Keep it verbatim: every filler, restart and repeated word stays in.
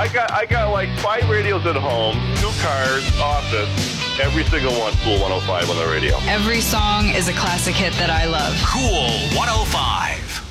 got I got like five radios at home, two cars, office, every single one, Cool one oh five on the radio. Every song is a classic hit that I love. Cool one oh five.